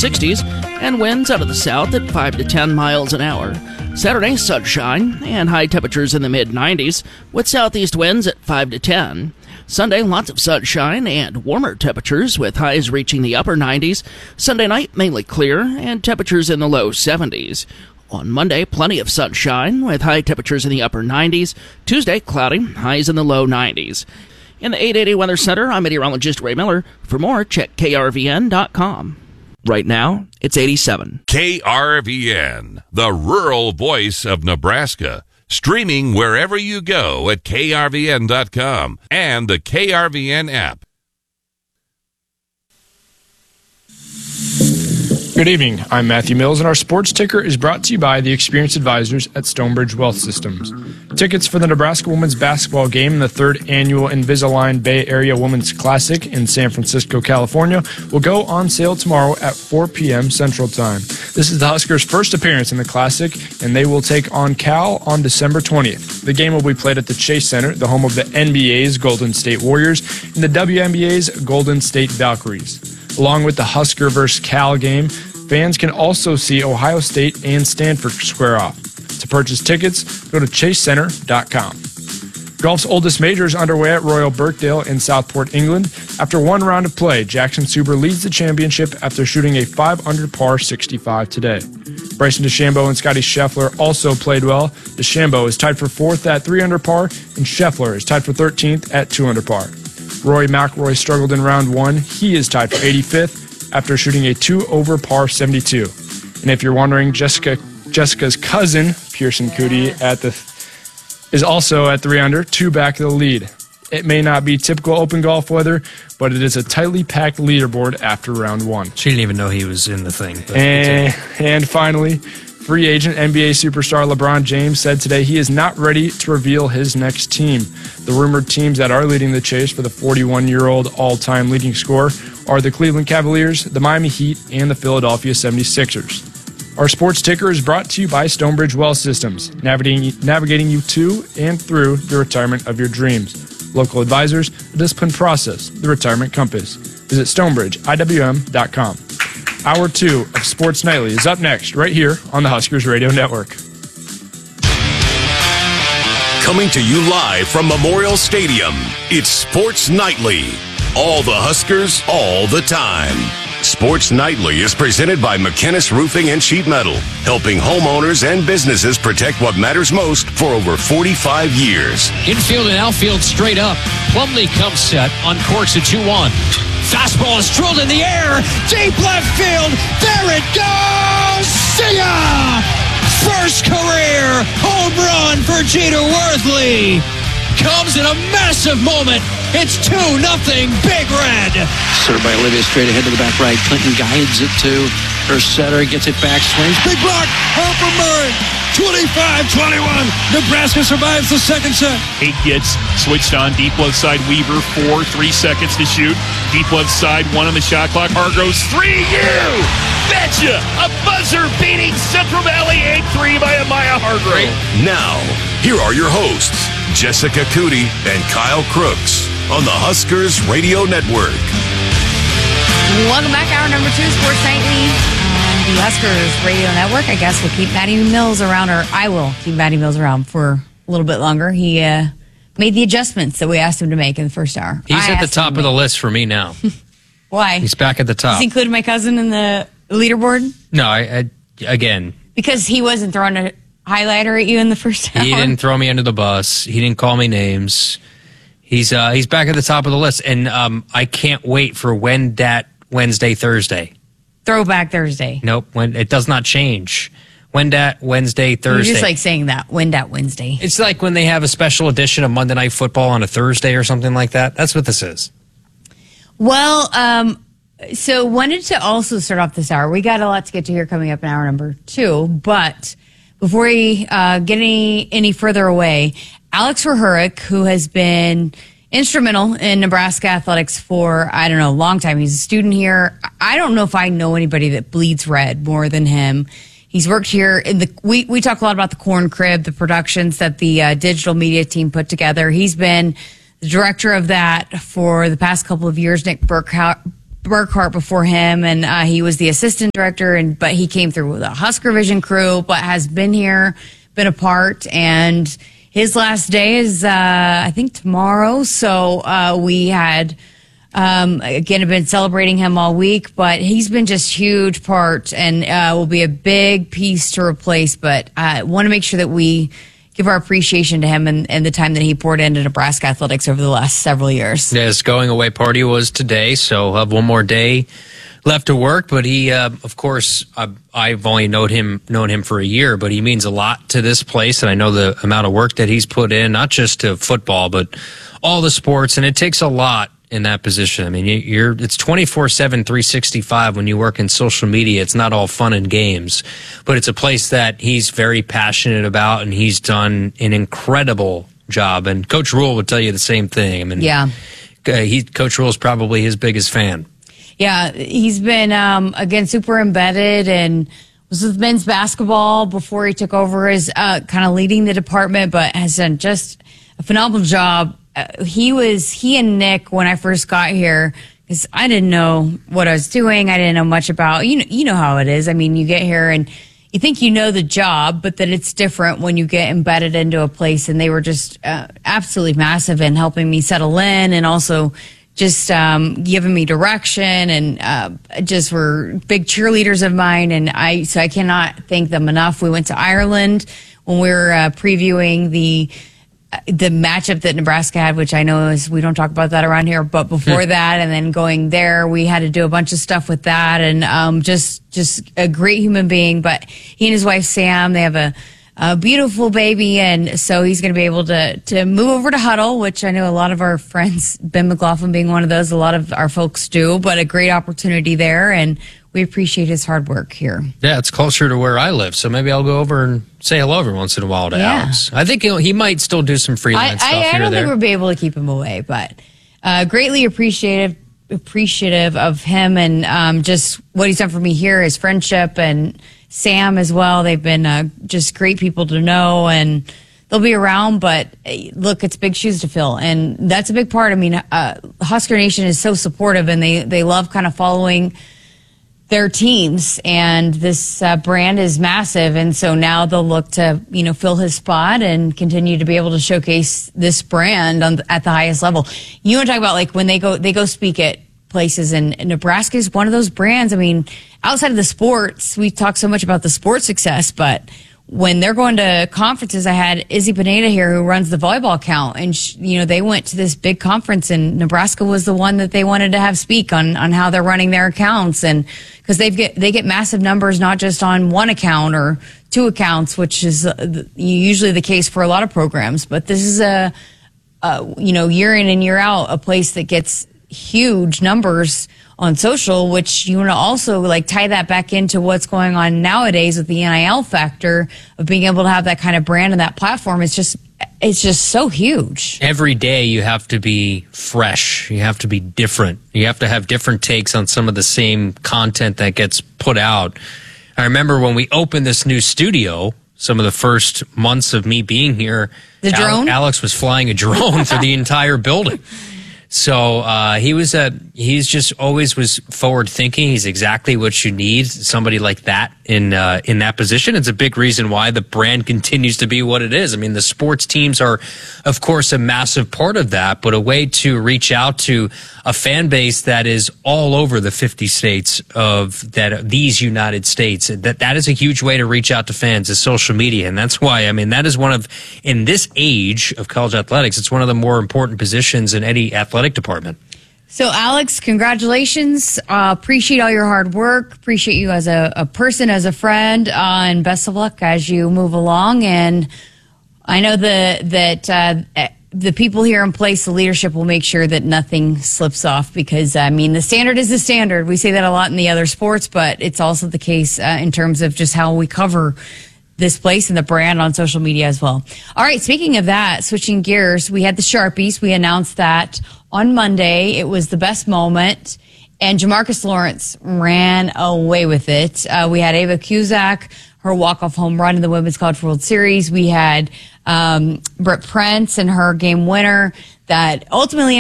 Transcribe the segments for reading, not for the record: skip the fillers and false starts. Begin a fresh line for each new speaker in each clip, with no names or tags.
60s, and winds out of the south at 5 to 10 miles an hour. Saturday, sunshine and high temperatures in the mid-90s, with southeast winds at 5 to 10. Sunday, lots of sunshine and warmer temperatures, with highs reaching the upper 90s. Sunday night, mainly clear, and temperatures in the low 70s. On Monday, plenty of sunshine, with high temperatures in the upper 90s. Tuesday, cloudy, highs in the low 90s. In the 880 Weather Center, I'm meteorologist Ray Miller. For more, check krvn.com. Right now, it's 87.
KRVN, the rural voice of Nebraska. Streaming wherever you go at krvn.com and the KRVN app.
Good evening. I'm Matthew Mills, and our sports ticker is brought to you by the experienced advisors at Stonebridge Wealth Systems. Tickets for the Nebraska women's basketball game in the 3rd annual Invisalign Bay Area Women's Classic in San Francisco, California, will go on sale tomorrow at 4 p.m. Central Time. This is the Huskers' first appearance in the Classic, and they will take on Cal on December 20th. The game will be played at the Chase Center, the home of the NBA's Golden State Warriors and the WNBA's Golden State Valkyries. Along with the Husker vs. Cal game, fans can also see Ohio State and Stanford square off. To purchase tickets, go to chasecenter.com. Golf's oldest major is underway at Royal Birkdale in Southport, England. After one round of play, Jackson Suber leads the championship after shooting a 5-under par 65 today. Bryson DeChambeau and Scotty Scheffler also played well. DeChambeau is tied for 4th at 3-under par, and Scheffler is tied for 13th at 2-under par. Rory McIlroy struggled in round 1. He is tied for 85th after shooting a 2-over par 72. And if you're wondering, Jessica's cousin, Pearson Coody, is also at 3-under, 2 back of the lead. It may not be typical open golf weather, but it is a tightly packed leaderboard after round 1.
She didn't even know he was in the thing.
And finally, free agent NBA superstar LeBron James said today he is not ready to reveal his next team. The rumored teams that are leading the chase for the 41-year-old all-time leading scorer are the Cleveland Cavaliers, the Miami Heat, and the Philadelphia 76ers. Our sports ticker is brought to you by Stonebridge Wealth Systems, navigating you to and through the retirement of your dreams. Local advisors, the disciplined process, the retirement compass. Visit StonebridgeIWM.com. Hour 2 of Sports Nightly is up next, right here on the Huskers Radio Network.
Coming to you live from Memorial Stadium, it's Sports Nightly. All the Huskers, all the time. Sports Nightly is presented by McKinnis Roofing and Sheet Metal, helping homeowners and businesses protect what matters most for over 45 years.
Infield and outfield straight up. Plumlee comes set on course at 2-1. Fastball is drilled in the air. Deep left field. There it goes. See ya! First career home run for Jeter Worthley. Comes in a massive moment. It's 2-0 Big Red.
Served by Olivia straight ahead to the back right. Clinton guides it to her setter. Gets it back. Swings.
Big block. Harper Murray. 25-21. Nebraska survives the second set.
8 gets switched on. Deep left side. Weaver 4. 3 seconds to shoot. Deep left side. 1 on the shot clock. Hargroves 3. You betcha! A buzzer-beating Central Valley 8-3 by Amaya Hargrove.
Now, here are your hosts, Jessica Coody and Kyle Crooks on the Huskers Radio Network.
Welcome back. Hour number 2, Sports Nightly on the Huskers Radio Network. I guess we'll keep Matty Mills around, or I will keep Matty Mills around for a little bit longer. He made the adjustments that we asked him to make in the first hour.
He's at the top of the list for me now.
Why?
He's back at the top.
He's included my cousin in the leaderboard?
No, I again.
Because he wasn't throwing a highlighter at you in the first hour?
He didn't throw me under the bus. He didn't call me names. He's back at the top of the list, and I can't wait for When Dat Wednesday, Thursday.
Throwback Thursday.
Nope, when it does not change. When Dat Wednesday, Thursday.
You just like saying that, When Dat Wednesday.
It's like when they have a special edition of Monday Night Football on a Thursday or something like that. That's what this is.
Well, so wanted to also start off this hour. We got a lot to get to here coming up in hour number 2, but before we get any further away, Alex Rahuric, who has been instrumental in Nebraska athletics for, I don't know, a long time. He's a student here. I don't know if I know anybody that bleeds red more than him. He's worked here in we talk a lot about the Corn Crib, the productions that the digital media team put together. He's been the director of that for the past couple of years. Nick Burkhart before him, and he was the assistant director, but he came through with a Husker Vision crew, but has been here, been a part, and his last day is, I think, tomorrow. So we had, again, have been celebrating him all week, but he's been just huge part and will be a big piece to replace. But I want to make sure that we give our appreciation to him and the time that he poured into Nebraska athletics over the last several years.
Yeah, his going away party was today, so he'll have one more day left to work, but he, of course, I've only known him for a year, but he means a lot to this place, and I know the amount of work that he's put in, not just to football, but all the sports, and it takes a lot in that position. I mean, it's 24/7, 365 when you work in social media. It's not all fun and games, but it's a place that he's very passionate about, and he's done an incredible job, and Coach Rule would tell you the same thing. I mean,
yeah,
Coach Rule is probably his biggest fan.
Yeah, he's been, again, super embedded and was with men's basketball before he took over as kind of leading the department, but has done just a phenomenal job. He and Nick, when I first got here, because I didn't know what I was doing, I didn't know much about, you know how it is. I mean, you get here and you think you know the job, but that it's different when you get embedded into a place, and they were just absolutely massive in helping me settle in and also just giving me direction, and just were big cheerleaders of mine, and I cannot thank them enough. We went to Ireland when we were previewing the matchup that Nebraska had, which I know is, we don't talk about that around here, but before that, and then going there, we had to do a bunch of stuff with that, and just a great human being. But he and his wife Sam, they have a beautiful baby, and so he's going to be able to move over to Huddle, which I know a lot of our friends, Ben McLaughlin being one of those, a lot of our folks do, but a great opportunity there, and we appreciate his hard work here.
Yeah, it's closer to where I live, so maybe I'll go over and say hello every once in a while to Alex. I think he might still do some freelance stuff here
I
or
don't
there.
think we'll be able to keep him away, but greatly appreciative of him and just what he's done for me here, his friendship, and Sam as well. They've been just great people to know, and they'll be around, but look, it's big shoes to fill, and that's a big part. I mean, Husker Nation is so supportive, and they love kind of following their teams, and this brand is massive, and so now they'll look to fill his spot and continue to be able to showcase this brand at the highest level. You want to talk about like when they go speak at places, and Nebraska is one of those brands. I mean, outside of the sports, we talk so much about the sports success, but when they're going to conferences, I had Izzy Pineda here who runs the volleyball account, and they went to this big conference, and Nebraska was the one that they wanted to have speak on how they're running their accounts, and because they get massive numbers, not just on one account or two accounts, which is usually the case for a lot of programs, but this is a year in and year out a place that gets huge numbers on social, which you want to also like tie that back into what's going on nowadays with the NIL factor of being able to have that kind of brand and that platform. It's just so huge.
Every day you have to be fresh. You have to be different. You have to have different takes on some of the same content that gets put out. I remember when we opened this new studio, some of the first months of me being here,
the drone?
Alex was flying a drone for the entire building. So he's just always was forward thinking. He's exactly what you need, somebody like that in that position. It's a big reason why the brand continues to be what it is. I mean, the sports teams are, of course, a massive part of that, but a way to reach out to a fan base that is all over the 50 states of these United States. That is a huge way to reach out to fans is social media, and that's why that is one of, in this age of college athletics, it's one of the more important positions in any athletic department.
So, Alex, congratulations. Appreciate all your hard work. Appreciate you as a person, as a friend, and best of luck as you move along. And I know that the people here in place, the leadership, will make sure that nothing slips off because, the standard is the standard. We say that a lot in the other sports, but it's also the case in terms of just how we cover this place and the brand on social media as well. All right, speaking of that, switching gears, we had the Sharpies. We announced that on Monday. It was the best moment, and Jamarcus Lawrence ran away with it. We had Ava Cusack, her walk-off home run in the Women's College World Series. We had Brett Prince and her game winner that ultimately ended up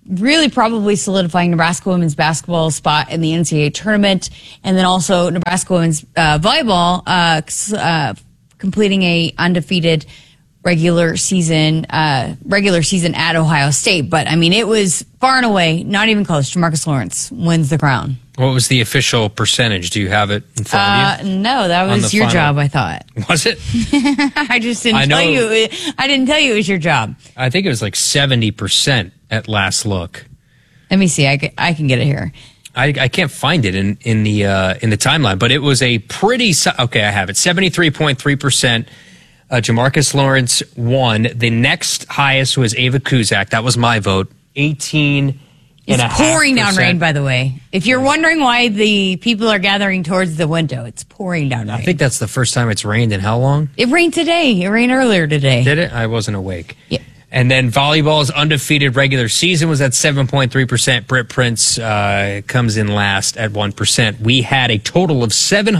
really probably solidifying Nebraska women's basketball spot in the NCAA tournament, and then also Nebraska women's volleyball completing a undefeated regular season at Ohio State. But I mean, it was far and away not even close. Jamarcus Lawrence wins the crown.
What was the official percentage? Do you have it in front of you?
No, that was your job, I thought.
Was it?
I just didn't tell you. I didn't tell you it was your job.
I think it was like 70% at last look.
Let me see. I can get it here.
I can't find it in the timeline, but it was a pretty. Okay, I have it. 73.3%. Jamarcus Lawrence won. The next highest was Ava Kuzak. That was my vote. 18.
It's pouring down rain, by the way. If you're wondering why the people are gathering towards the window, it's pouring down rain.
I think that's the first time it's rained in how long?
It rained today. It rained earlier today.
Did it? I wasn't awake.
Yeah.
And then volleyball's undefeated regular season was at 7.3%. Britt Prince comes in last at 1%. We had a total of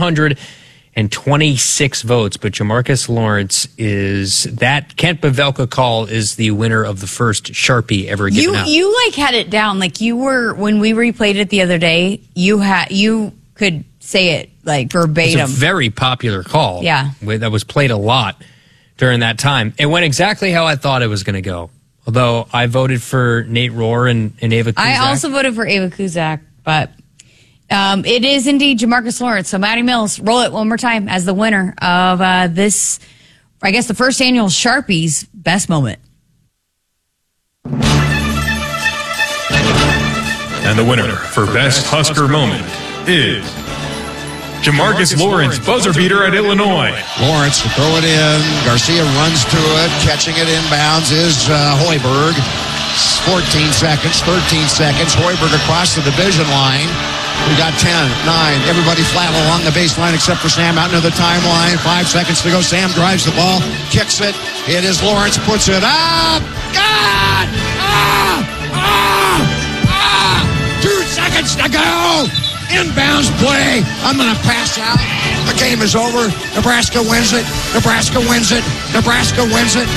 726 votes, but Jamarcus Lawrence Kent Pavelka call is the winner of the first Sharpie ever given out.
You had it down like you were when we replayed it the other day. You could say it like verbatim.
It's a very popular call.
Yeah,
that was played a lot during that time. It went exactly how I thought it was going to go. Although I voted for Nate Rohr and Ava Kuzak.
I also voted for Ava Kuzak, but. It is indeed Jamarcus Lawrence. So Maddie Mills, roll it one more time as the winner of this, I guess, the first annual Sharpies Best Moment.
And the winner for Best Husker Moment is Jamarcus Lawrence, buzzer beater at Illinois.
Lawrence will throw it in. Garcia runs to it. Catching it inbounds is Hoiberg. 14 seconds, 13 seconds. Hoiberg across the division line. We got 10, 9, everybody flat along the baseline except for Sam out into the timeline. 5 seconds to go. Sam drives the ball, kicks it. It is Lawrence, puts it up. God! 2 seconds to go. Inbounds play. I'm going to pass out. The game is over. Nebraska wins it. Nebraska wins it. Nebraska wins it.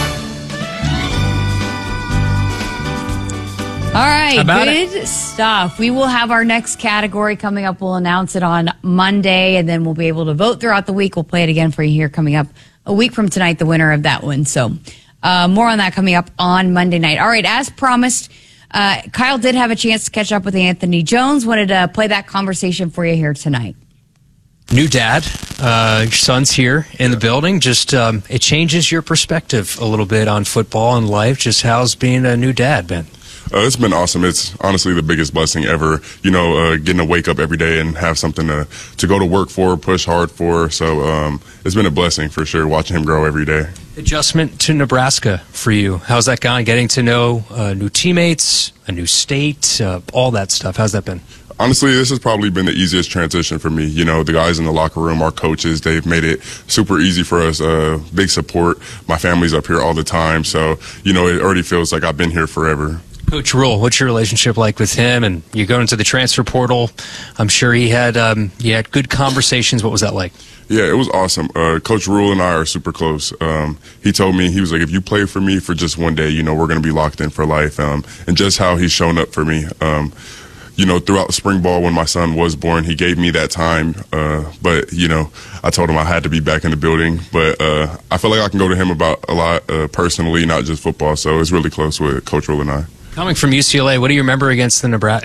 All right, good stuff. We will have our next category coming up. We'll announce it on Monday, and then we'll be able to vote throughout the week. We'll play it again for you here coming up a week from tonight, the winner of that one. So more on that coming up on Monday night. All right, as promised, Kyle did have a chance to catch up with Anthony Jones. Wanted to play that conversation for you here tonight.
New dad, your son's here in the building. Just it changes your perspective a little bit on football and life. Just how's being a new dad been?
It's been awesome. It's honestly the biggest blessing ever, getting to wake up every day and have something to go to work for, push hard for. So it's been a blessing for sure, watching him grow every day.
Adjustment to Nebraska for you. How's that gone? Getting to know new teammates, a new state, all that stuff. How's that been?
Honestly, this has probably been the easiest transition for me. The guys in the locker room, our coaches, they've made it super easy for us. Big support. My family's up here all the time. So, it already feels like I've been here forever.
Coach Rule, what's your relationship like with him? And you go into the transfer portal. I'm sure you had good conversations. What was that like?
Yeah, it was awesome. Coach Rule and I are super close. He told me, he was like, if you play for me for just one day, we're going to be locked in for life. And just how he's shown up for me. Throughout spring ball when my son was born, he gave me that time. But I told him I had to be back in the building. But I feel like I can go to him about a lot personally, not just football. So it's really close with Coach Rule and I.
Coming from UCLA, what do you remember against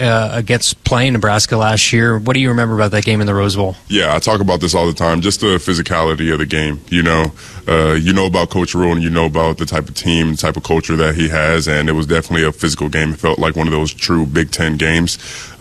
playing Nebraska last year? What do you remember about that game in the Rose Bowl?
Yeah, I talk about this all the time. Just the physicality of the game. You know about Coach Rule, and you know about the type of team, the type of culture that he has, and it was definitely a physical game. It felt like one of those true Big Ten games.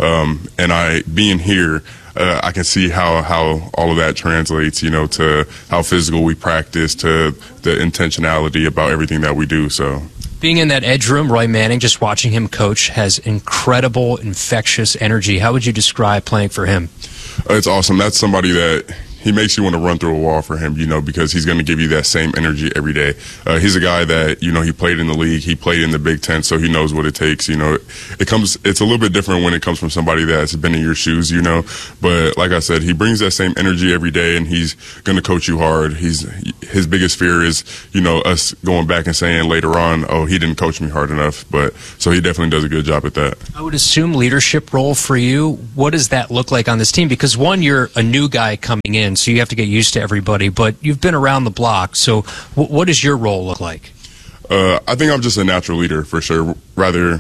And being here, I can see how all of that translates, to how physical we practice, to the intentionality about everything that we do. So.
Being in that edge room, Roy Manning, just watching him coach, has incredible, infectious energy. How would you describe playing for him?
It's awesome. That's somebody that he makes you want to run through a wall for him, because he's going to give you that same energy every day. He's a guy that, he played in the league, he played in the Big Ten, so he knows what it takes. It's a little bit different when it comes from somebody that's been in your shoes, but like I said, he brings that same energy every day, and he's going to coach you hard. His biggest fear is, us going back and saying later on, oh, he didn't coach me hard enough, but so he definitely does a good job at that.
I would assume leadership role for you. What does that look like on this team? Because one, you're a new guy coming in, so you have to get used to everybody, but you've been around the block. So what does your role look like?
I think I'm just a natural leader for sure, rather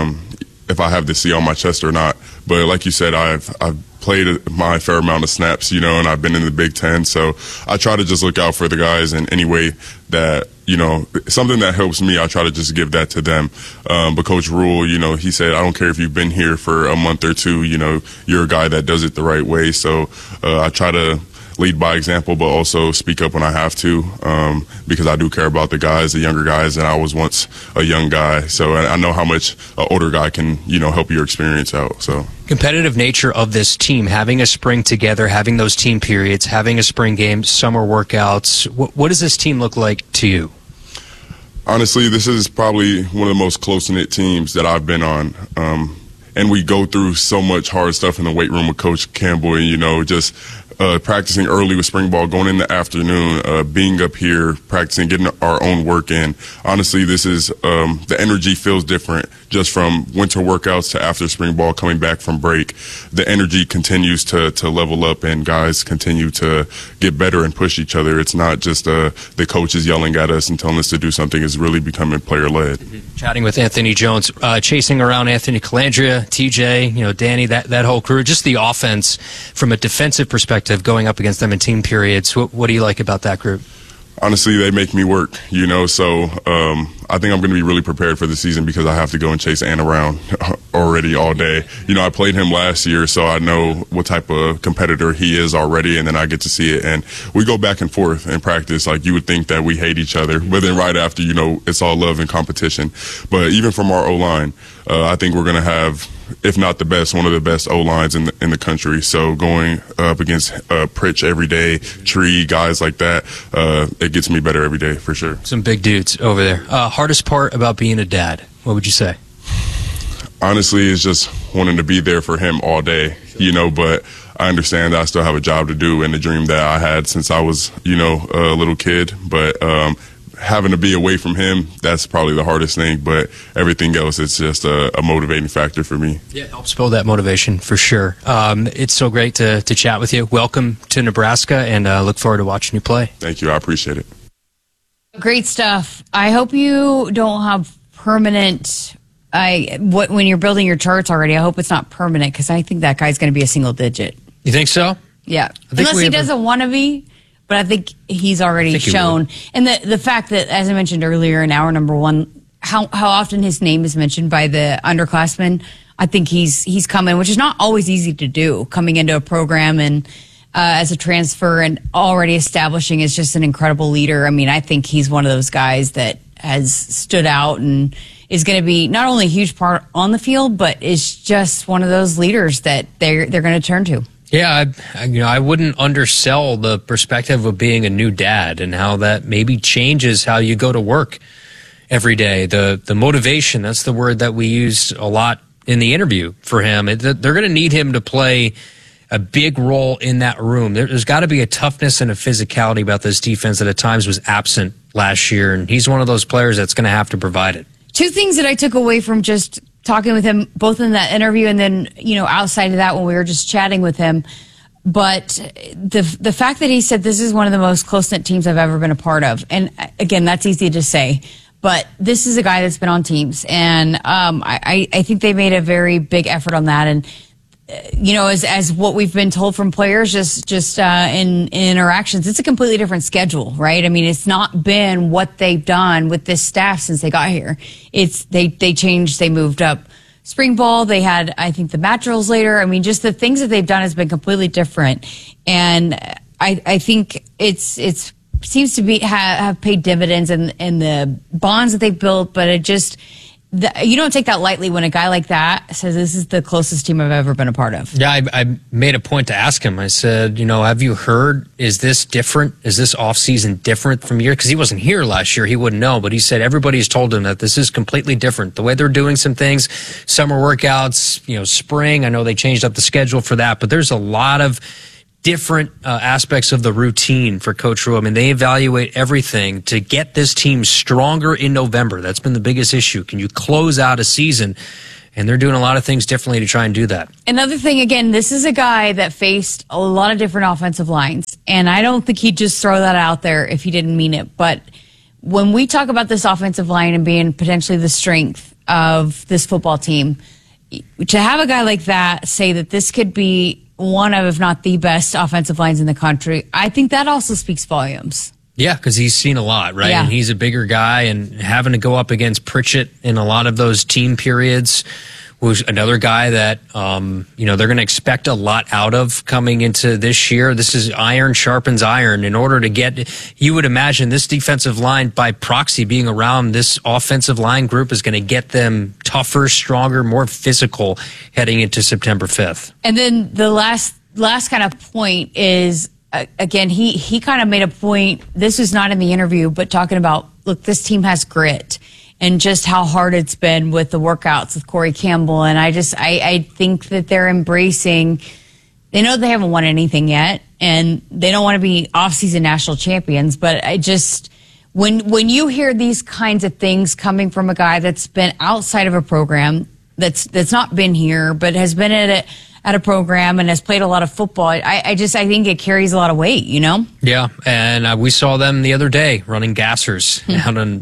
if I have the C on my chest or not. But like you said, I've played my fair amount of snaps, and I've been in the Big Ten, so I try to just look out for the guys in any way that, something that helps me, I try to just give that to them. But Coach Rule, he said, I don't care if you've been here for a month or two, you're a guy that does it the right way. So I try to lead by example, but also speak up when I have to, because I do care about the guys, the younger guys, and I was once a young guy. So I know how much an older guy can, help your experience out. So
competitive nature of this team, having a spring together, having those team periods, having a spring game, summer workouts. What does this team look like to you?
Honestly, this is probably one of the most close-knit teams that I've been on. And we go through so much hard stuff in the weight room with Coach Campbell, and, just practicing early with spring ball, going in the afternoon, being up here, practicing, getting our own work in. Honestly, this is, the energy feels different just from winter workouts to after spring ball, coming back from break. The energy continues to level up, and guys continue to get better and push each other. It's not just the coaches yelling at us and telling us to do something. It's really becoming player-led.
Chatting with Anthony Jones, chasing around Anthony Calandria, TJ, Danny, that whole crew, just the offense from a defensive perspective, going up against them in team periods. What do you like about that group?
Honestly, they make me work, so I think I'm going to be really prepared for the season because I have to go and chase Ant around already all day. I played him last year, so I know what type of competitor he is already, and then I get to see it. And we go back and forth in practice. Like, you would think that we hate each other, but then right after, it's all love and competition. But even from our O-line, I think we're going to have, if not the best, one of the best O-lines in the country. So going up against Pritch every day, Tree, guys like that, it gets me better every day for sure.
Some big dudes over there. Hardest part about being a dad, what would you say?
Honestly, it's just wanting to be there for him all day, but I understand that I still have a job to do and the dream that I had since I was, a little kid. But having to be away from him, that's probably the hardest thing. But everything else, it's just a motivating factor for me.
Yeah, it helps build that motivation for sure. It's so great to chat with you. Welcome to Nebraska, and look forward to watching you play.
Thank you. I appreciate it.
Great stuff. I hope you don't have permanent. When you're building your charts already, I hope it's not permanent, because I think that guy's going to be a single digit.
You think so?
Yeah, unless he doesn't want to be. But I think he's already shown. And the fact that, as I mentioned earlier in hour number one, how often his name is mentioned by the underclassmen, I think he's coming, which is not always easy to do, coming into a program and as a transfer and already establishing as just an incredible leader. I mean, I think he's one of those guys that has stood out and is going to be not only a huge part on the field, but is just one of those leaders that they're going to turn to.
Yeah, I wouldn't undersell the perspective of being a new dad and how that maybe changes how you go to work every day. The motivation, that's the word that we used a lot in the interview for him. They're going to need him to play a big role in that room. There's got to be a toughness and a physicality about this defense that at times was absent last year, and he's one of those players that's going to have to provide it.
Two things that I took away from just talking with him, both in that interview and then, outside of that when we were just chatting with him. But the fact that he said this is one of the most close-knit teams I've ever been a part of. And again, that's easy to say. But this is a guy that's been on teams. And I think they made a very big effort on that. And, as what we've been told from players just in interactions, it's a completely different schedule, right? I mean, it's not been what they've done with this staff since they got here. They changed, they moved up spring ball. They had, I think, the mat drills later. I mean, just the things that they've done has been completely different. And I think it's seems to be have paid dividends in the bonds that they've built, but you don't take that lightly when a guy like that says this is the closest team I've ever been a part of.
Yeah, I made a point to ask him. I said, have you heard, is this different? Is this offseason different from year? Because he wasn't here last year. He wouldn't know. But he said everybody's told him that this is completely different. The way they're doing some things, summer workouts, spring. I know they changed up the schedule for that. But there's a lot of different aspects of the routine for Coach Rhule. I mean, they evaluate everything to get this team stronger in November. That's been the biggest issue. Can you close out a season? And they're doing a lot of things differently to try and do that.
Another thing, again, this is a guy that faced a lot of different offensive lines. And I don't think he'd just throw that out there if he didn't mean it. But when we talk about this offensive line and being potentially the strength of this football team, to have a guy like that say that this could be one of, if not the best offensive lines in the country, I think that also speaks volumes.
Yeah, because he's seen a lot, right?
Yeah.
And he's a bigger guy, and having to go up against Pritchett in a lot of those team periods was another guy that, they're going to expect a lot out of coming into this year. This is iron sharpens iron. In order to get, you would imagine this defensive line by proxy being around this offensive line group is going to get them tougher, stronger, more physical heading into September 5th.
And then the last kind of point is, again, he kind of made a point, this was not in the interview, but talking about, look, this team has grit and just how hard it's been with the workouts with Corey Campbell. And I think that they're embracing, they know they haven't won anything yet, and they don't want to be off-season national champions, but when you hear these kinds of things coming from a guy that's been outside of a program, that's not been here, but has been at a program and has played a lot of football, I think it carries a lot of weight,
Yeah, and we saw them the other day running gassers out in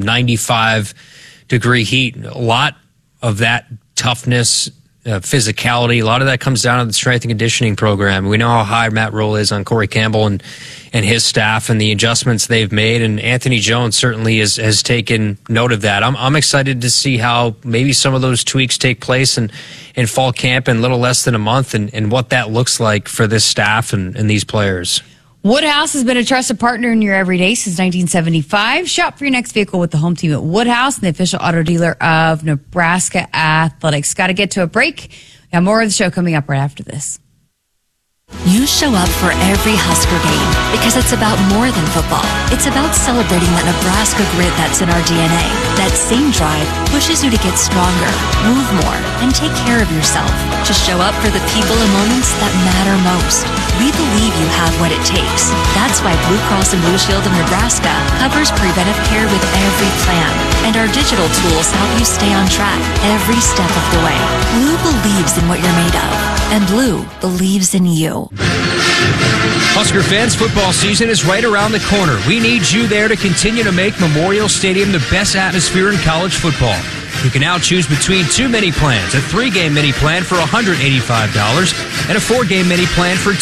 95-degree heat. A lot of that toughness, physicality, a lot of that comes down to the strength and conditioning program. We know how high Matt Rhule is on Corey Campbell and his staff and the adjustments they've made, and Anthony Jones certainly has taken note of that. I'm excited to see how maybe some of those tweaks take place in fall camp in a little less than a month, and what that looks like for this staff and these players.
Woodhouse has been a trusted partner in your everyday since 1975. Shop for your next vehicle with the home team at Woodhouse, the official auto dealer of Nebraska Athletics. Got to get to a break. We have more of the show coming up right after this.
You show up for every Husker game because it's about more than football. It's about celebrating that Nebraska grit that's in our DNA. That same drive pushes you to get stronger, move more, and take care of yourself. To show up for the people and moments that matter most. We believe you have what it takes. That's why Blue Cross and Blue Shield of Nebraska covers preventive care with every plan. And our digital tools help you stay on track every step of the way. Blue believes in what you're made of. And Blue believes in you.
Husker fans, football season is right around the corner. We need you there to continue to make Memorial Stadium the best atmosphere in college football. You can now choose between 2 mini plans, a 3-game mini plan for $185 and a 4-game mini plan for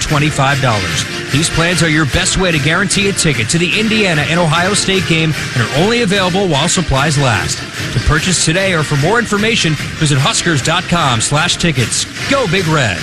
$225. These plans are your best way to guarantee a ticket to the Indiana and Ohio State game and are only available while supplies last. To purchase today or for more information, visit Huskers.com/tickets. Go Big Red.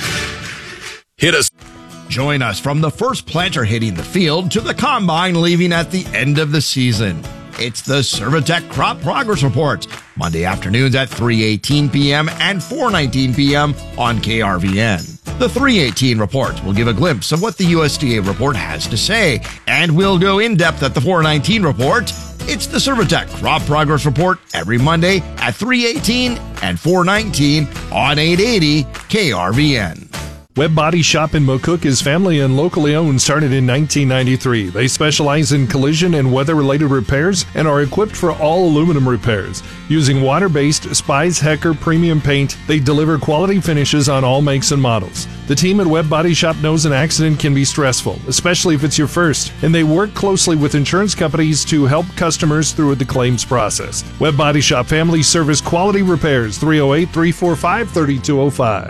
Hit us.
Join us from the first planter hitting the field to the combine leaving at the end of the season. It's the Servitech Crop Progress Report, Monday afternoons at 3:18 p.m. and 4:19 p.m. on KRVN. The 3:18 report will give a glimpse of what the USDA report has to say, and we'll go in depth at the 4:19 report. It's the Servitech Crop Progress Report every Monday at 3:18 and 4:19 on 880 KRVN.
Webb Body Shop in McCook is family and locally owned, started in 1993. They specialize in collision and weather-related repairs and are equipped for all aluminum repairs. Using water-based Spies Hecker premium paint, they deliver quality finishes on all makes and models. The team at Webb Body Shop knows an accident can be stressful, especially if it's your first, and they work closely with insurance companies to help customers through the claims process. Webb Body Shop Family Service Quality Repairs, 308-345-3205.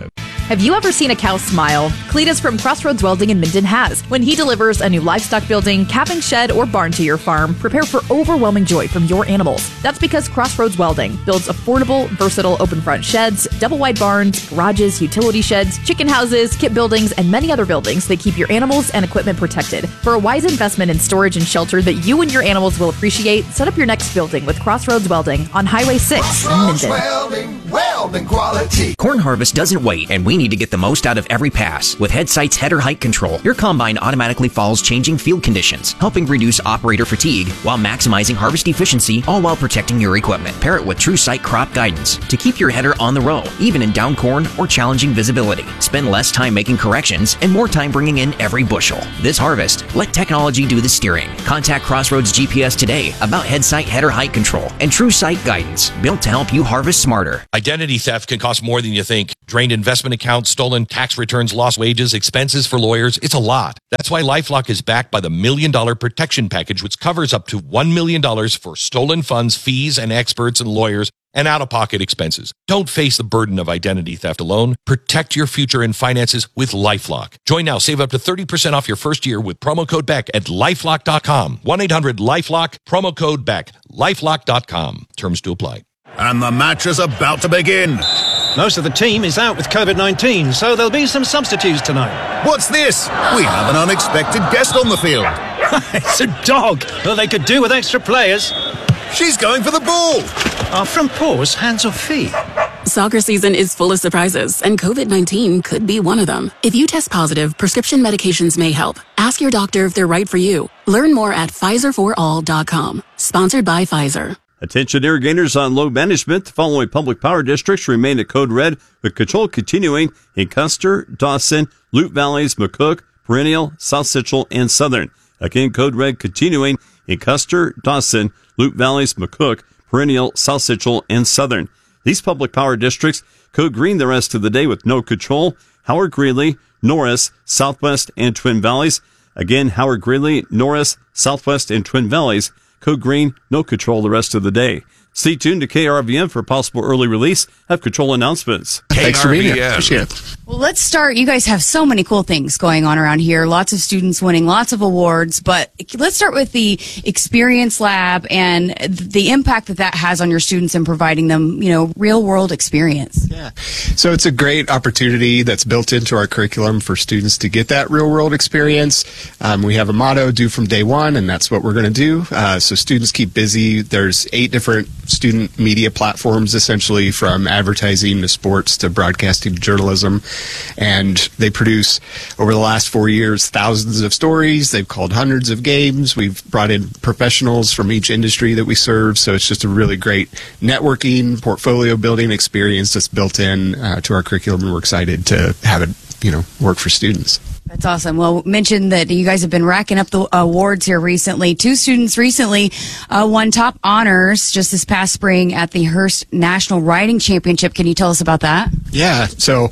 Have you ever seen a cow smile? Cletus from Crossroads Welding in Minden has. When he delivers a new livestock building, calving shed, or barn to your farm, prepare for overwhelming joy from your animals. That's because Crossroads Welding builds affordable, versatile open front sheds, double wide barns, garages, utility sheds, chicken houses, kit buildings, and many other buildings that keep your animals and equipment protected. For a wise investment in storage and shelter that you and your animals will appreciate, set up your next building with Crossroads Welding on Highway 6 in Minden.
Welding quality. Corn harvest doesn't wait, and we need to get the most out of every pass. With Headsight's header height control, your combine automatically follows changing field conditions, helping reduce operator fatigue while maximizing harvest efficiency, all while protecting your equipment. Pair it with TrueSight crop guidance to keep your header on the row, even in down corn or challenging visibility. Spend less time making corrections and more time bringing in every bushel. This harvest, let technology do the steering. Contact Crossroads GPS today about Headsight header height control and TrueSight guidance, built to help you harvest smarter.
Identity theft can cost more than you think. Drained investment accounts, stolen tax returns, lost wages, expenses for lawyers. It's a lot. That's why LifeLock is backed by the $1 Million Protection Package, which covers up to $1 million for stolen funds, fees, and experts and lawyers, and out-of-pocket expenses. Don't face the burden of identity theft alone. Protect your future and finances with LifeLock. Join now. Save up to 30% off your first year with promo code BECK at LifeLock.com. 1-800-LifeLock, promo code BECK. LifeLock.com. Terms to apply.
And the match is about to begin.
Most of the team is out with COVID-19, so there'll be some substitutes tonight.
What's this? We have an unexpected guest on the field.
It's a dog. Well, they could do with extra players.
She's going for the ball.
Are front paws hands or feet?
Soccer season is full of surprises, and COVID-19 could be one of them. If you test positive, prescription medications may help. Ask your doctor if they're right for you. Learn more at PfizerForAll.com. Sponsored by Pfizer.
Attention irrigators on load management. The following public power districts remain at code red, with control continuing in Custer, Dawson, Loop Valleys, McCook, Perennial, South Central, and Southern. Again, code red continuing in Custer, Dawson, Loop Valleys, McCook, Perennial, South Central, and Southern. These public power districts code green the rest of the day with no control. Howard Greeley, Norris, Southwest, and Twin Valleys. Again, Howard Greeley, Norris, Southwest, and Twin Valleys. Code green, no control the rest of the day. Stay tuned to KRVN for possible early release of control announcements.
Thanks for being here. Appreciate it.
Well, let's start. You guys have so many cool things going on around here. Lots of students winning lots of awards. But let's start with the Experience Lab and the impact that has on your students and providing them, real world experience.
Yeah. So it's a great opportunity that's built into our curriculum for students to get that real world experience. We have a motto, do from day one, and that's what we're going to do. So students keep busy. There's 8 different student media platforms, essentially from advertising to sports to broadcasting to journalism. And they produce, over the last 4 years, thousands of stories. They've called hundreds of games. We've brought in professionals from each industry that we serve. So it's just a really great networking, portfolio building experience that's built in to our curriculum. And we're excited to have it, work for students.
That's awesome. Well, mention that you guys have been racking up the awards here recently. 2 students recently won top honors just this past spring at the Hearst National Writing Championship. Can you tell us about that?
Yeah. So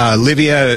Livia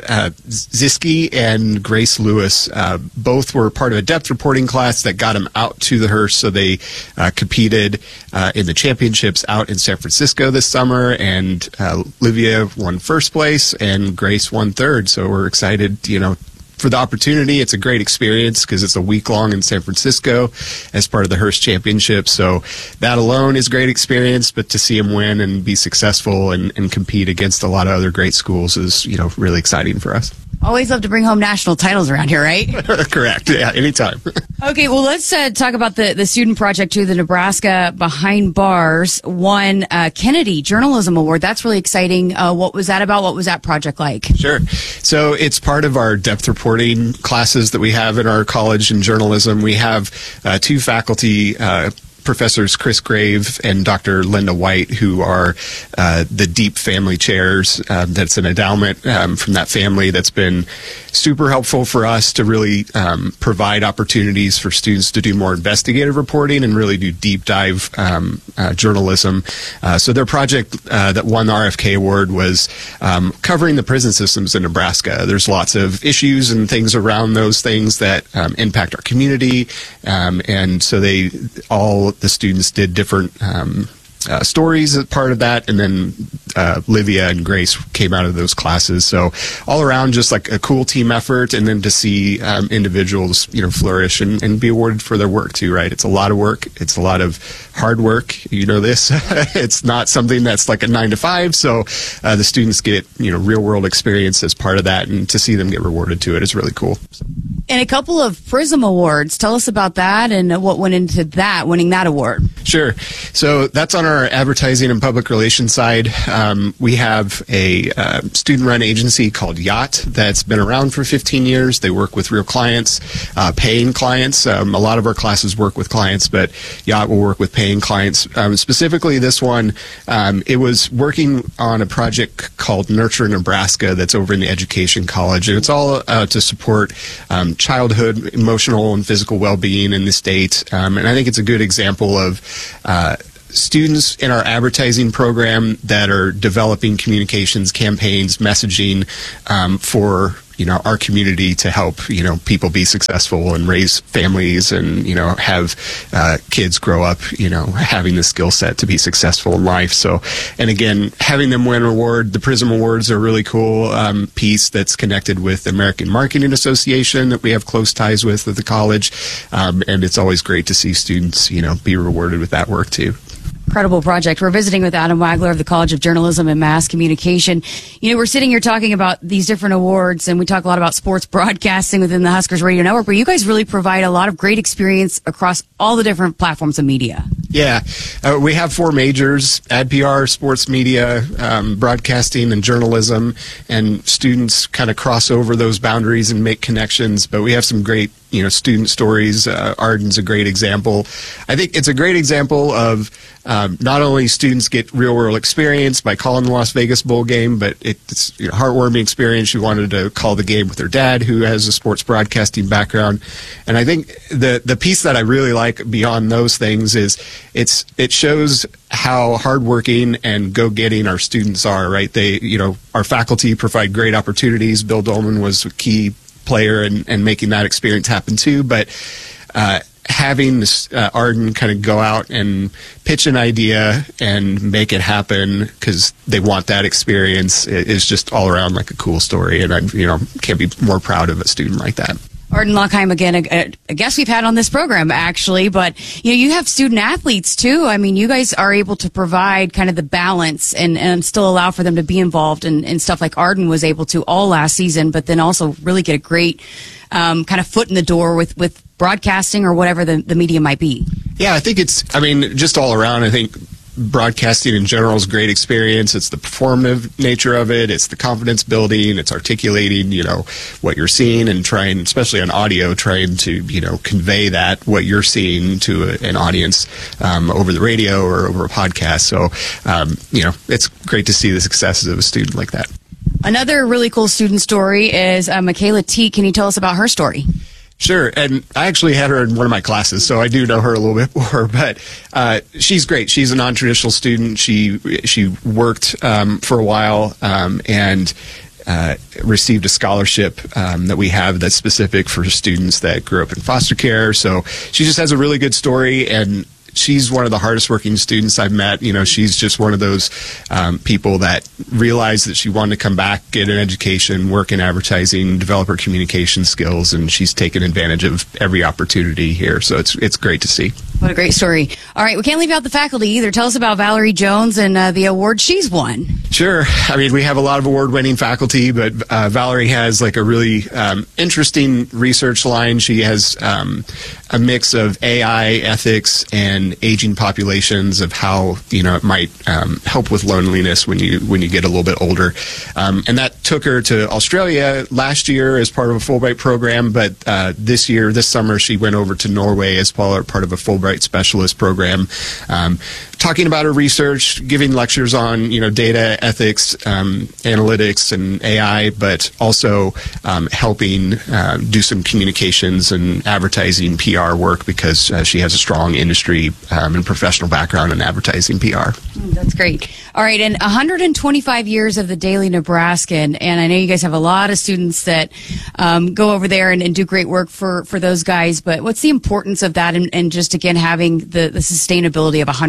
Ziski and Grace Lewis both were part of a depth reporting class that got them out to the Hearst. So they competed in the championships out in San Francisco this summer. And Livia won first place and Grace won third. So we're excited, for the opportunity. It's a great experience because it's a week long in San Francisco as part of the Hearst Championship. So that alone is a great experience, but to see them win and be successful and compete against a lot of other great schools is, really exciting for us.
Always love to bring home national titles around here, right?
Correct. Yeah, anytime.
Okay, well, let's talk about the student project, too. The Nebraska Behind Bars won Kennedy Journalism Award. That's really exciting. What was that about? What was that project like?
Sure. So it's part of our depth reporting classes that we have in our college in journalism. We have 2 faculty Professors Chris Grave and Dr. Linda White, who are the Deep Family Chairs. That's an endowment from that family that's been super helpful for us to really provide opportunities for students to do more investigative reporting and really do deep dive journalism. So their project that won the RFK Award was covering the prison systems in Nebraska. There's lots of issues and things around those things that impact our community, and so the students did different stories as part of that, and then Livia and Grace came out of those classes. So all around, just like a cool team effort, and then to see individuals, flourish and be awarded for their work too. Right? It's a lot of work. It's a lot of hard work. You know this. It's not something that's like a 9 to 5. So the students get real world experience as part of that, and to see them get rewarded to it is really cool.
And a couple of Prism Awards. Tell us about that and what went into that, winning that award.
Sure. So that's on our advertising and public relations side. We have a student-run agency called Yacht that's been around for 15 years. They work with real clients, paying clients. A lot of our classes work with clients, but Yacht will work with paying clients. Specifically, this one, it was working on a project called Nurture Nebraska that's over in the Education College, and it's all to support childhood emotional and physical well-being in the state. And I think it's a good example of students in our advertising program that are developing communications campaigns, messaging for our community to help people be successful and raise families and have kids grow up having the skill set to be successful in life. So, and again, having them win an award, the Prism Awards are a really cool piece that's connected with the American Marketing Association that we have close ties with at the college, and it's always great to see students be rewarded with that work too.
Incredible project. We're visiting with Adam Wagler of the College of Journalism and Mass Communication. We're sitting here talking about these different awards, and we talk a lot about sports broadcasting within the Huskers Radio Network, but you guys really provide a lot of great experience across all the different platforms of media.
Yeah. We have 4 majors: ad PR, sports media, broadcasting, and journalism, and students kind of cross over those boundaries and make connections, but we have some great student stories. Arden's a great example. I think it's a great example of not only students get real-world experience by calling the Las Vegas Bowl game, but it's a heartwarming experience. She wanted to call the game with her dad, who has a sports broadcasting background. And I think the piece that I really like beyond those things is it shows how hardworking and go-getting our students are, right? They, our faculty provide great opportunities. Bill Dolman was a key player and making that experience happen too, but having Arden kind of go out and pitch an idea and make it happen because they want that experience is just all around like a cool story, and I can't be more proud of a student like that.
Arden Lockheim, again, a guest we've had on this program, actually, but you have student athletes too. I mean, you guys are able to provide kind of the balance and still allow for them to be involved in stuff like Arden was able to all last season, but then also really get a great kind of foot in the door with broadcasting or whatever the media might be. Yeah, I think just all around, I think broadcasting in general is a great experience. It's the performative nature of it. It's the confidence building. It's articulating, what you're seeing and trying, especially on audio, trying to, convey that, what you're seeing to an audience over the radio or over a podcast. So, it's great to see the successes of a student like that. Another really cool student story is Michaela Teague. Can you tell us about her story? Sure, and I actually had her in one of my classes, so I do know her a little bit more, but she's great. She's a non-traditional student. She worked for a while and received a scholarship that we have that's specific for students that grew up in foster care. So she just has a really good story, and she's one of the hardest working students I've met. She's just one of those people that realized that she wanted to come back, get an education, work in advertising, develop her communication skills, and she's taken advantage of every opportunity here. So it's great to see. What a great story. All right, we can't leave out the faculty either. Tell us about Valerie Jones and the award she's won. Sure. We have a lot of award-winning faculty, but Valerie has like a really interesting research line. She has a mix of AI, ethics, and aging populations of how it might help with loneliness when you get a little bit older. And that took her to Australia last year as part of a Fulbright program, but this summer, she went over to Norway as part of a Fulbright specialist program, talking about her research, giving lectures on data, ethics, analytics, and AI, but also helping do some communications and advertising PR work because she has a strong industry and professional background in advertising PR. That's great. All right, and 125 years of the Daily Nebraskan, and I know you guys have a lot of students that go over there and do great work for those guys, but what's the importance of that and just, again, having the sustainability of 125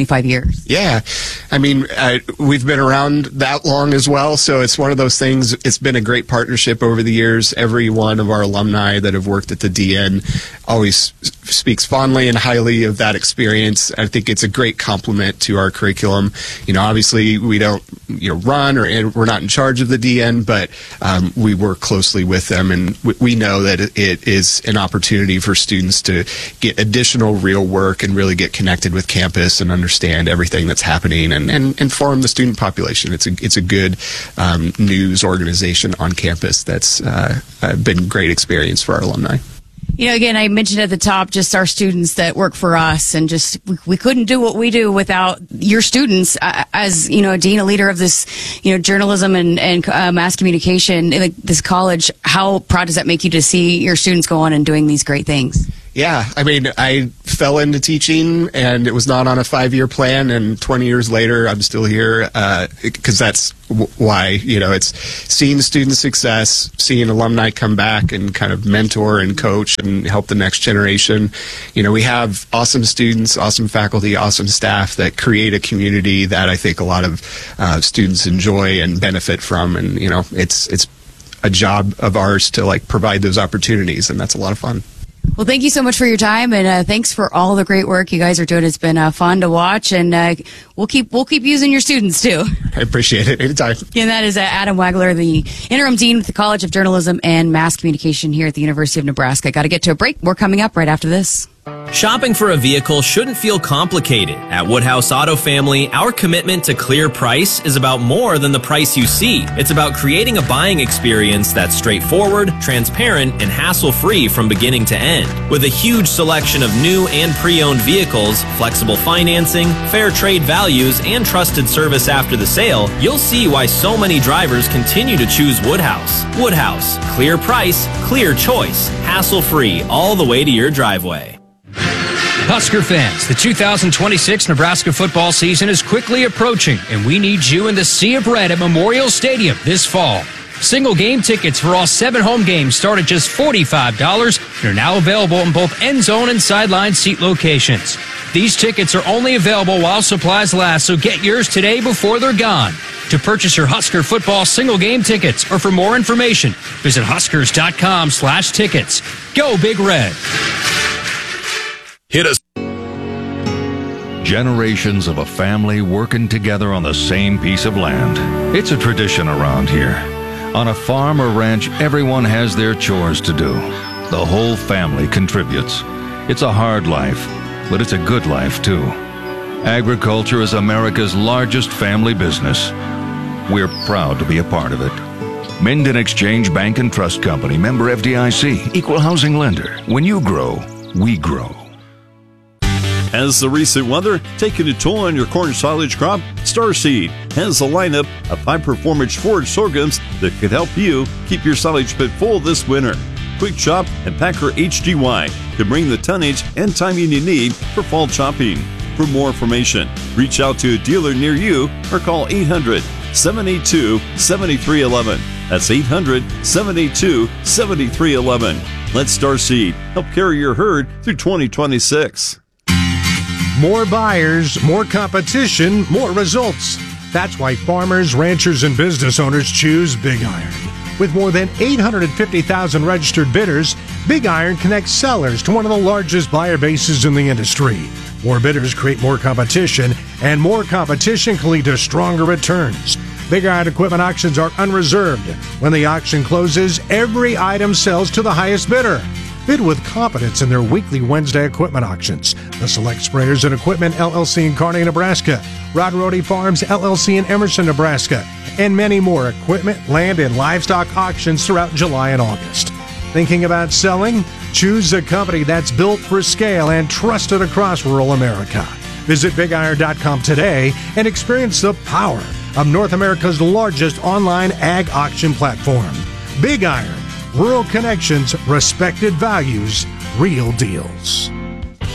25 years.
Yeah. I mean, we've been around that long as well, so it's one of those things. It's been a great partnership over the years. Every one of our alumni that have worked at the DN always speaks fondly and highly of that experience. I think it's a great complement to our curriculum. Obviously we don't, run or we're not in charge of the DN, but we work closely with them, and we know that it is an opportunity for students to get additional real work and really get connected with campus and understand everything that's happening and inform the student population. It's a good news organization on campus that's been a great experience for our alumni.
Again, I mentioned at the top just our students that work for us, and just we couldn't do what we do without your students. As a dean, a leader of this, journalism and mass communication in this college, how proud does that make you to see your students go on and doing these great things?
Yeah, I mean, I fell into teaching, and it was not on a 5-year plan, and 20 years later, I'm still here, because that's why, it's seeing student success, seeing alumni come back and kind of mentor and coach and help the next generation. We have awesome students, awesome faculty, awesome staff that create a community that I think a lot of students enjoy and benefit from, and, it's a job of ours to, provide those opportunities, and that's a lot of fun.
Well, thank you so much for your time, and thanks for all the great work you guys are doing. It's been fun to watch, and we'll keep using your students too.
I appreciate it. Anytime.
And that is Adam Wagler, the interim dean with the College of Journalism and Mass Communication here at the University of Nebraska. Got to get to a break. We're coming up right after this.
Shopping for a vehicle shouldn't feel complicated. At Woodhouse Auto Family, our commitment to clear price is about more than the price you see. It's about creating a buying experience that's straightforward, transparent, and hassle-free from beginning to end. With a huge selection of new and pre-owned vehicles, flexible financing, fair trade values, and trusted service after the sale, you'll see why so many drivers continue to choose Woodhouse. Woodhouse, clear price, clear choice, hassle-free all the way to your driveway.
Husker fans, the 2026 Nebraska football season is quickly approaching, and we need you in the Sea of Red at Memorial Stadium this fall. Single game tickets for all 7 home games start at just $45 and are now available in both end zone and sideline seat locations. These tickets are only available while supplies last, so get yours today before they're gone. To purchase your Husker football single game tickets or for more information, visit huskers.com/tickets. Go Big Red.
Hit us.
Generations of a family working together on the same piece of land. It's a tradition around here. On a farm or ranch, everyone has their chores to do. The whole family contributes. It's a hard life, but it's a good life too. Agriculture is America's largest family business. We're proud to be a part of it. Minden Exchange Bank and Trust Company, member FDIC, equal housing lender. When you grow, we grow.
Has the recent weather taken a toll on your corn silage crop? Starseed has a lineup of high-performance forage sorghums that could help you keep your silage pit full this winter. Quick Chop and Packer HDY can bring the tonnage and timing you need for fall chopping. For more information, reach out to a dealer near you or call 800-782-7311. That's 800-782-7311. Let Starseed help carry your herd through 2026.
More buyers, more competition, more results. That's why farmers, ranchers, and business owners choose Big Iron. With more than 850,000 registered bidders, Big Iron connects sellers to one of the largest buyer bases in the industry. More bidders create more competition, and more competition can lead to stronger returns. Big Iron equipment auctions are unreserved. When the auction closes, every item sells to the highest bidder. Bid with confidence in their weekly Wednesday equipment auctions. The Select Sprayers and Equipment LLC in Kearney, Nebraska, Rod Rohde Farms LLC in Emerson, Nebraska, and many more equipment, land, and livestock auctions throughout July and August. Thinking about selling? Choose a company that's built for scale and trusted across rural America. Visit BigIron.com today and experience the power of North America's largest online ag auction platform. Big Iron. Rural connections, respected values, real deals.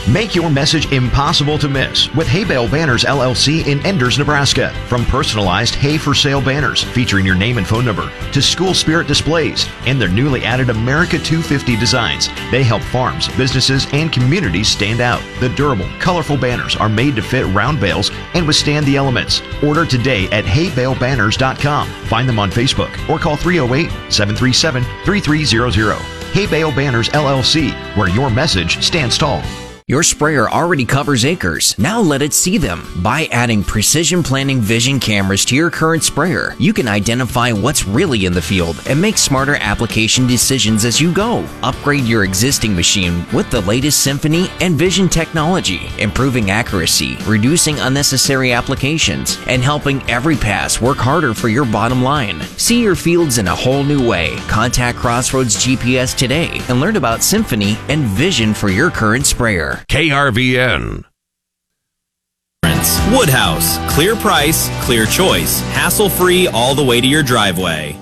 Make your message impossible to miss with Hay Bale Banners LLC in Enders, Nebraska. From personalized hay for sale banners featuring your name and phone number to school spirit displays and their newly added America 250 designs, they help farms, businesses, and communities stand out. The durable, colorful banners are made to fit round bales and withstand the elements. Order today at haybalebanners.com. Find them on Facebook or call 308-737-3300. Hay Bale Banners LLC, where your message stands tall.
Your sprayer already covers acres. Now let it see them. By adding Precision Planning Vision cameras to your current sprayer, you can identify what's really in the field and make smarter application decisions as you go. Upgrade your existing machine with the latest Symphony and Vision technology, improving accuracy, reducing unnecessary applications, and helping every pass work harder for your bottom line. See your fields in a whole new way. Contact Crossroads GPS today and learn about Symphony and Vision for your current sprayer.
KRVN.
Woodhouse. Clear price, clear choice. Hassle-free all the way to your driveway.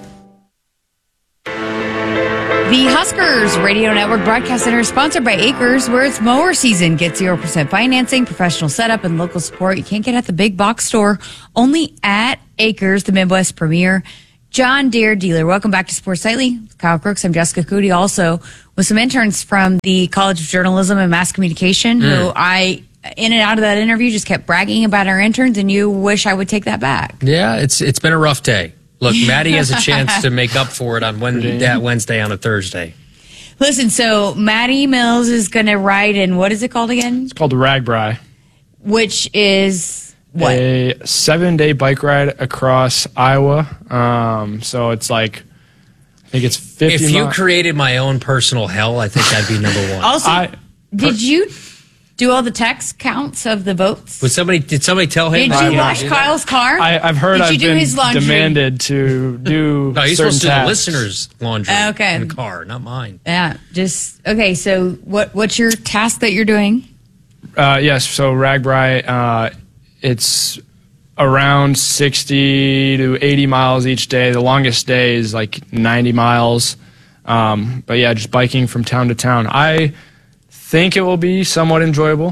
The Huskers Radio Network Broadcast Center is sponsored by Acres, where it's mower season. Get 0% financing, professional setup, and local support you can't get at the big box store. Only at Acres, the Midwest premier John Deere dealer. Welcome back to Sports Nightly. Kyle Crooks. I'm Jessica Cootie. Also with some interns from the College of Journalism and Mass Communication, who I, in and out of that interview, just kept bragging about our interns, and you wish I would take that back.
Yeah, it's been a rough day. Look, Maddie has a chance to make up for it on Wednesday on a Thursday.
Listen, so Maddie Mills is going to ride in, what is it called again?
It's called the RAGBRAI.
Which is what?
A 7-day bike ride across Iowa. So it's like, I think it's 50
If you created my own personal hell, I think that'd be number one.
Also, did you do all the text counts of the votes?
Did somebody tell him?
Did you wash Kyle's car?
I've heard
Did
I've
you do
been
his laundry?
demanded to do
No, you're
certain
supposed to do the
tasks.
listeners' laundry
Okay.
in the car, not mine.
Yeah, just okay. So, what's your task that you're doing?
Yes, so RAGBRAI, it's around 60 to 80 miles each day. The longest day is like 90 miles. But yeah, just biking from town to town. I think it will be somewhat enjoyable.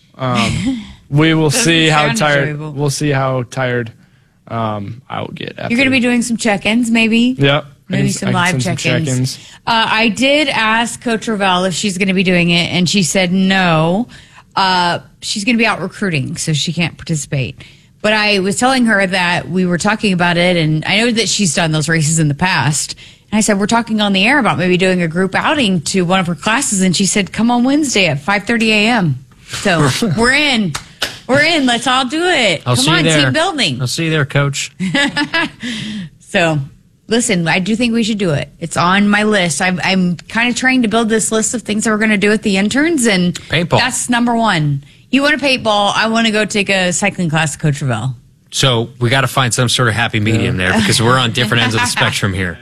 We will see how
sound
tired.
enjoyable.
We'll see how tired I will get. After.
You're going to be doing some check-ins, maybe.
Yep.
Maybe some live check-ins. I did ask Coach Ravel if she's going to be doing it, and she said no. She's going to be out recruiting, so she can't participate. But I was telling her that we were talking about it, and I know that she's done those races in the past. And I said, we're talking on the air about maybe doing a group outing to one of her classes, and she said, come on Wednesday at 5:30 a.m. So we're in. We're in. Let's all do it.
I'll
Come
see you
on,
there.
team building.
I'll see you there, Coach.
So, listen, I do think we should do it. It's on my list. I'm kind of trying to build this list of things that we're going to do with the interns, and
Paintball.
that's number one. You want to paintball? I want to go take a cycling class to Coach Ravel.
So we got to find some sort of happy medium there because we're on different ends of the spectrum here.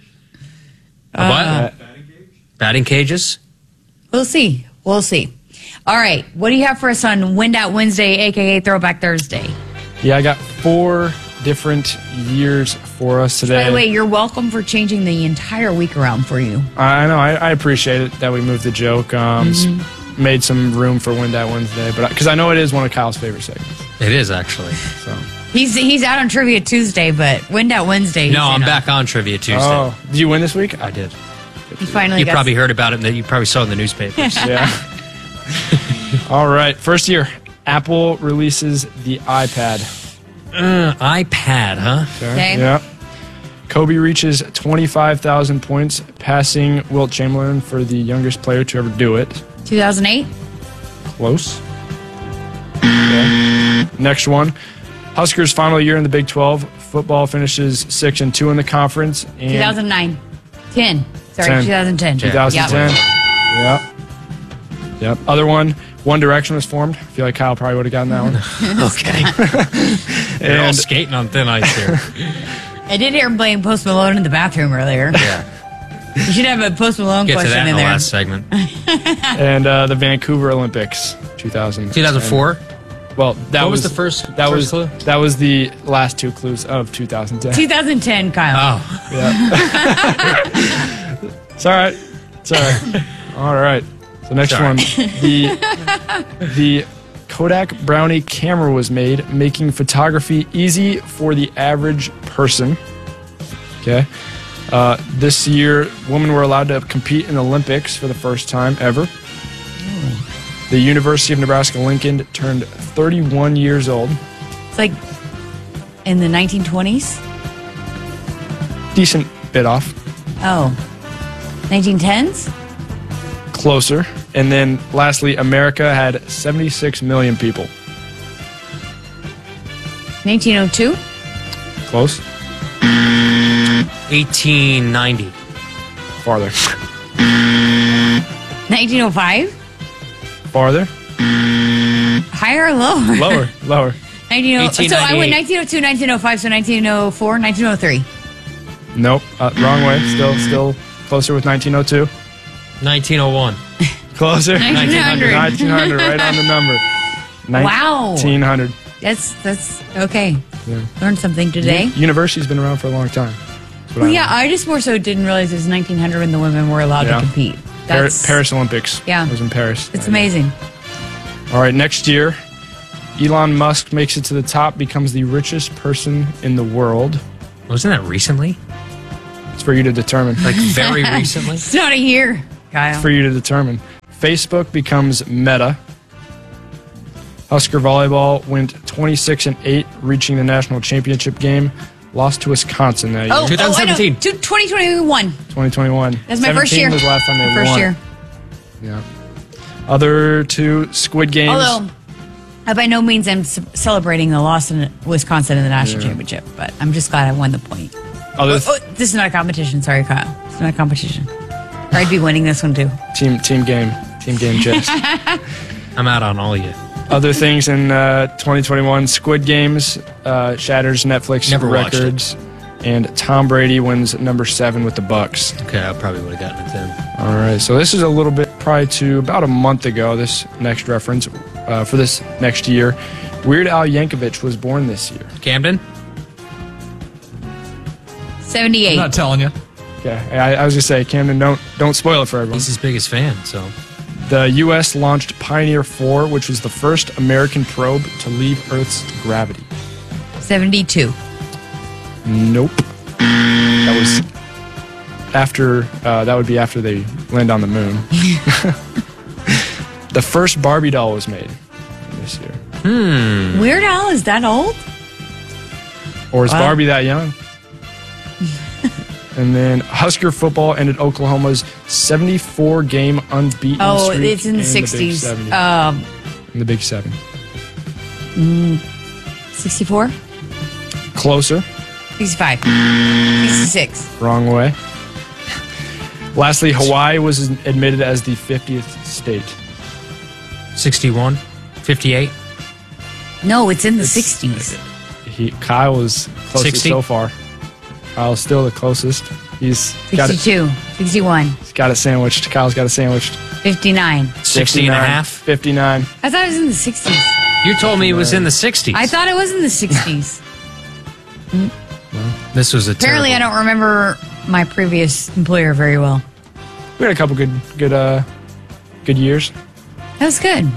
What? Batting cages?
We'll see. We'll see. All right. What do you have for us on Wind Out Wednesday, a.k.a. Throwback Thursday?
Yeah, I got 4 different years for us today.
By the way, you're welcome for changing the entire week around for you.
I know. I appreciate it that we moved the joke. Made some room for Wind Out Wednesday, but because I know it is one of Kyle's favorite segments.
It is, actually.
So
He's out on Trivia Tuesday, but Wind Out Wednesday.
No, I'm back on Trivia Tuesday.
Oh, did you win this week?
I did.
He finally
You
got
probably heard about it. You probably saw it in the newspapers.
Yeah. All right. First year, Apple releases the iPad.
iPad, huh?
Okay.
Yeah. Kobe reaches 25,000 points, passing Wilt Chamberlain for the youngest player to ever do it.
2008.
Close. Okay. Next one. Huskers' final year in the Big 12. Football finishes 6-2 in the conference. And
2009. 10. Sorry,
10.
2010.
2010.
Yep.
Yep. Other one. One Direction was formed. I feel like Kyle probably would have gotten that one.
Okay. You're all skating on thin ice here.
I did hear him playing Post Malone in the bathroom earlier.
Yeah.
You should have a Post Malone
Get to
question
that in
in
the
there.
last segment.
And the Vancouver Olympics, 2000.
2004?
Well, that
What was the first clue?
That was the last 2 clues of 2010.
2010, Kyle.
Oh.
Yeah. It's all right. It's all right. All right. So next
Sorry.
one. The Kodak Brownie camera was made, making photography easy for the average person. Okay. This year, women were allowed to compete in the Olympics for the first time ever. The University of Nebraska-Lincoln turned 31 years old.
It's like in the 1920s?
Decent bit off.
Oh. 1910s?
Closer. And then lastly, America had 76 million people.
1902?
Close.
1890.
Farther.
1905?
Farther.
Higher or lower?
Lower.
1902. So I went 1902, 1905, so 1904, 1903.
Nope. Wrong way. Still closer with 1902.
1901.
Closer.
1900.
1900, right on the number.
Wow.
1900.
That's okay.
Yeah.
Learned something today.
University's been around for a long time. That's what
Well,
I
yeah, I just more so didn't realize it was 1900 when the women were allowed to compete.
Paris Olympics.
Yeah.
It was in Paris.
It's amazing.
All right, next year, Elon Musk makes it to the top, becomes the richest person in the world.
Wasn't that recently?
It's for you to determine.
Like very recently?
It's not a year, Kyle.
It's for you to determine. Facebook becomes Meta. Husker volleyball went 26-8, reaching the national championship game. Lost to Wisconsin that year.
2017.
2021.
2021.
That's my first
17
year.
was the last time they
First
won.
year.
Yeah. Other two, Squid Games.
Although, by no means I'm celebrating the loss in Wisconsin in the national championship, but I'm just glad I won the point. This is not a competition. Sorry, Kyle. It's not a competition. Or I'd be winning this one too.
Team game chess.
I'm out on all you.
Other things in 2021, Squid Games shatters Netflix
Never watched
records, and Tom Brady wins number 7 with the Bucks.
Okay, I probably would have gotten it then.
All right, so this is a little bit probably to about a month ago, this next reference for this next year. Weird Al Yankovic was born this year.
Camden?
78.
I'm not telling you.
Okay, I was going to say, Camden, don't spoil it for everyone.
He's his biggest fan, so...
The U.S. launched Pioneer 4, which was the first American probe to leave Earth's gravity.
72.
Nope. That was after. That would be after they land on the moon. The first Barbie doll was made this year.
Weird Al is that old?
Or is
Wow.
Barbie that young? And then Husker football ended Oklahoma's 74-game unbeaten
Oh,
streak
it's in the
Big
60s.
70. In the Big 7.
64?
Closer.
65. 66.
Wrong way. Lastly, Hawaii was admitted as the 50th state.
61? 58?
No, it's in the 60s.
Kyle was closest
60?
so far. Kyle's still the closest. He's got it.
62. 61.
He's got it sandwiched. Kyle's got it sandwiched.
59.
60 and a half?
59.
I thought it was in the 60s.
You told me it was in the 60s.
I thought it was in the 60s.
This was a
Apparently, I don't remember my previous employer very well.
We had a couple good years.
That was good.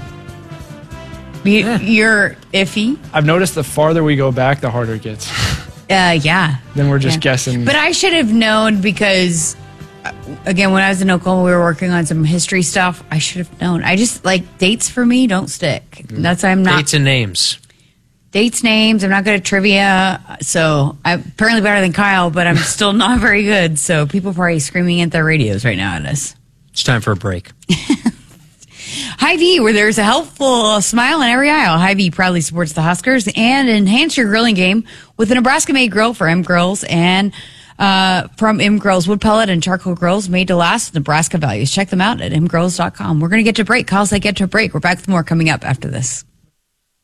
You're iffy.
I've noticed the farther we go back, the harder it gets.
Yeah.
Then we're just
Yeah.
guessing.
But I should have known because, again, when I was in Oklahoma, we were working on some history stuff. I should have known. I just, dates for me don't stick. That's why I'm not.
Dates and names.
Dates, names. I'm not good at trivia. So I'm apparently better than Kyle, but I'm still not very good. So people are probably screaming at their radios right now at us.
It's time for a break.
Hy-Vee, where there's a helpful smile in every aisle. Hy-Vee proudly supports the Huskers and enhance your grilling game with a Nebraska-made grill for M Grills and from M Grills wood pellet and charcoal grills made to last with Nebraska values. Check them out at mgrills.com. We're going to get to break. Kyle said get to break. We're back with more coming up after this.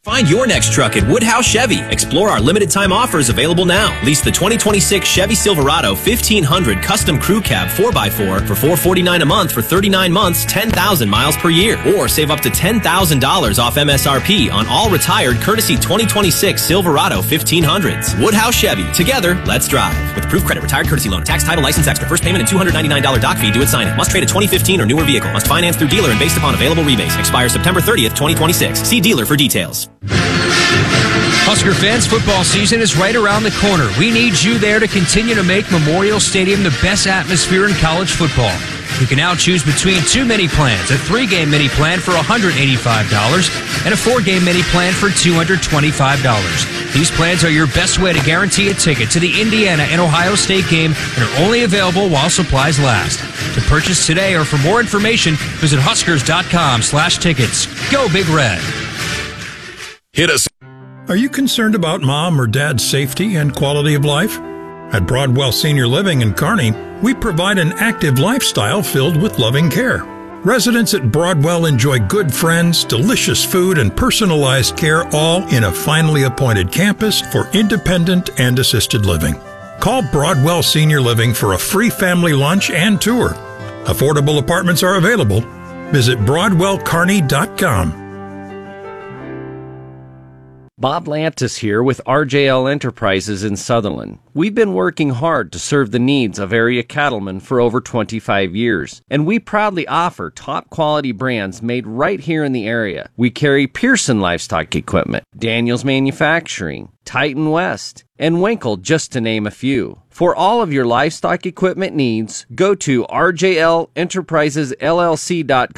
Find your next truck at Woodhouse Chevy. Explore our limited time offers available now. Lease the 2026 Chevy Silverado 1500 Custom Crew Cab 4x4 for $449 a month for 39 months, 10,000 miles per year. Or save up to $10,000 off MSRP on all retired courtesy 2026 Silverado 1500s. Woodhouse Chevy. Together, let's drive. With approved credit, retired courtesy loan, tax, title, license extra, first payment and $299 doc fee due at signing. Must trade a 2015 or newer vehicle. Must finance through dealer and based upon available rebates. Expires September 30th, 2026. See dealer for details.
Husker fans, football season is right around the corner. We need you there to continue to make Memorial Stadium the best atmosphere in college football. You can now choose between 2 mini plans, a 3-game mini plan for $185 and a 4-game mini plan for $225. These plans are your best way to guarantee a ticket to the Indiana and Ohio State game and are only available while supplies last. To purchase today or for more information, visit Huskers.com/tickets. Go Big Red.
Hit us.
Are you concerned about mom or dad's safety and quality of life? At Broadwell Senior Living in Kearney, we provide an active lifestyle filled with loving care. Residents at Broadwell enjoy good friends, delicious food, and personalized care, all in a finely appointed campus for independent and assisted living. Call Broadwell Senior Living for a free family lunch and tour. Affordable apartments are available. Visit BroadwellKearney.com.
Bob Lantis here with RJL Enterprises in Sutherland. We've been working hard to serve the needs of area cattlemen for over 25 years, and we proudly offer top quality brands made right here in the area. We carry Pearson Livestock Equipment, Daniels Manufacturing, Titan West, and Winkle, just to name a few. For all of your livestock equipment needs, go to rjlenterprisesllc.com